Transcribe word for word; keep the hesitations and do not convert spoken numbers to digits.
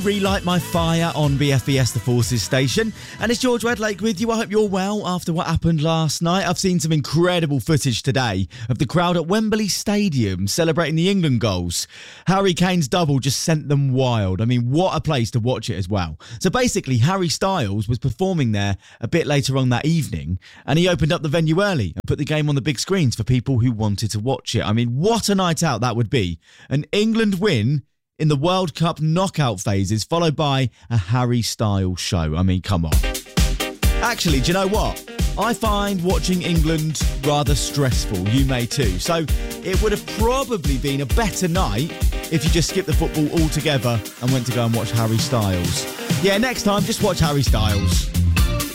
Relight My Fire on B F B S The Forces station. And it's George Redlake with you. I hope you're well after what happened last night. I've seen some incredible footage today of the crowd at Wembley Stadium celebrating the England goals. Harry Kane's double just sent them wild. I mean, what a place to watch it as well. So basically, Harry Styles was performing there a bit later on that evening, and he opened up the venue early and put the game on the big screens for people who wanted to watch it. I mean, what a night out that would be. An England win in the World Cup knockout phases, followed by a Harry Styles show. I mean, come on. Actually, do you know what? I find watching England rather stressful. You may too. So it would have probably been a better night if you just skipped the football altogether and went to go and watch Harry Styles. Yeah, next time, just watch Harry Styles.